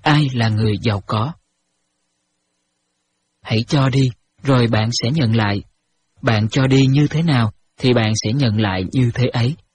ai là người giàu có. Hãy cho đi, rồi bạn sẽ nhận lại. Bạn cho đi như thế nào, thì bạn sẽ nhận lại như thế ấy.